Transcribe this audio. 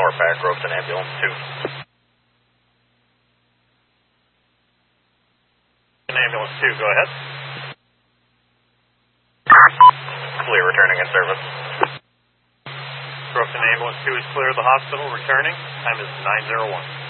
Norpac, Groveton Ambulance 2. Ambulance 2, go ahead. Clear, returning in service. Groveton Ambulance 2 is clear of the hospital, returning. Time is 9:01.